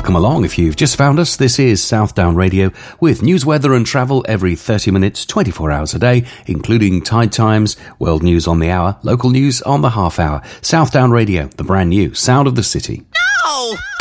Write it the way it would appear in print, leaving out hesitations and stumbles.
Welcome along if you've just found us. This is Southdown Radio with news, weather and travel every 30 minutes, 24 hours a day, including tide times, world news on the hour, local news on the half hour. Southdown Radio, the brand new sound of the city. No!